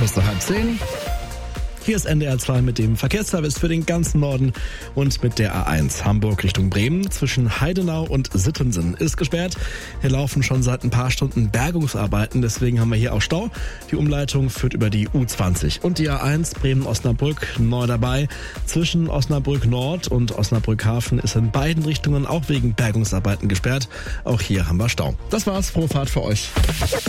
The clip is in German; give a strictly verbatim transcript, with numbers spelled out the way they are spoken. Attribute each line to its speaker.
Speaker 1: kurz nach halb zehn. Hier ist N D R zwei mit dem Verkehrsservice für den ganzen Norden und mit der A eins Hamburg Richtung Bremen. Zwischen Heidenau und Sittensen ist gesperrt. Hier laufen schon seit ein paar Stunden Bergungsarbeiten, deswegen haben wir hier auch Stau. Die Umleitung führt über die U zwanzig und die A eins Bremen-Osnabrück neu dabei. Zwischen Osnabrück Nord und Osnabrück Hafen ist in beiden Richtungen auch wegen Bergungsarbeiten gesperrt. Auch hier haben wir Stau. Das war's, frohe Fahrt für euch.